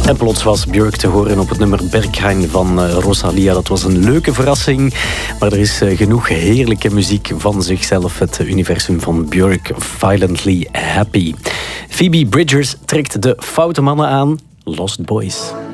En plots was Björk te horen op het nummer Berghain van Rosalia. Dat was een leuke verrassing. Maar er is genoeg heerlijke muziek van zichzelf. Het universum van Björk, Violently Happy. Phoebe Bridgers trekt de foute mannen aan. Lost Boys.